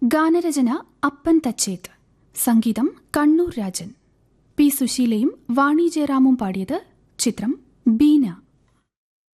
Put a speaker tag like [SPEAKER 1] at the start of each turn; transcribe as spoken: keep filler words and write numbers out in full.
[SPEAKER 1] ഗാനരചന അപ്പൻ തച്ചേത്ത്, സംഗീതം കണ്ണൂർ രാജൻ. പി സുശീലയും വാണി ജയറാമും പാടിയത്. ചിത്രം ബീന.